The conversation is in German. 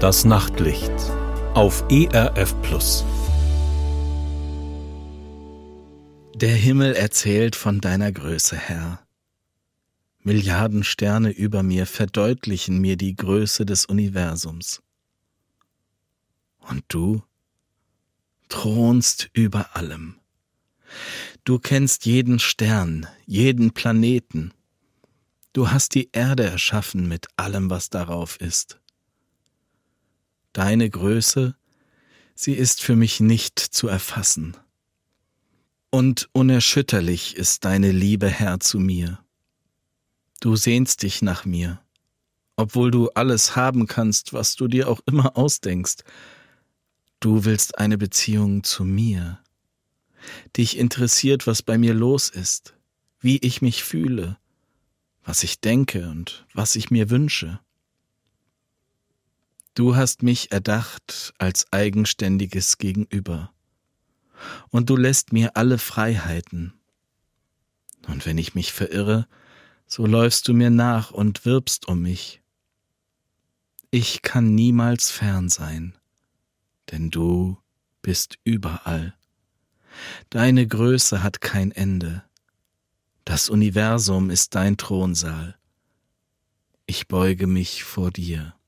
Das Nachtlicht auf ERF Plus. Der Himmel erzählt von deiner Größe, Herr. Milliarden Sterne über mir verdeutlichen mir die Größe des Universums. Und du thronst über allem. Du kennst jeden Stern, jeden Planeten. Du hast die Erde erschaffen mit allem, was darauf ist. Deine Größe, sie ist für mich nicht zu erfassen. Und unerschütterlich ist deine Liebe, Herr, zu mir. Du sehnst dich nach mir, obwohl du alles haben kannst, was du dir auch immer ausdenkst. Du willst eine Beziehung zu mir. Dich interessiert, was bei mir los ist, wie ich mich fühle, was ich denke und was ich mir wünsche. Du hast mich erdacht als eigenständiges Gegenüber. Und du lässt mir alle Freiheiten. Und wenn ich mich verirre, so läufst du mir nach und wirbst um mich. Ich kann niemals fern sein, denn du bist überall. Deine Größe hat kein Ende. Das Universum ist dein Thronsaal. Ich beuge mich vor dir.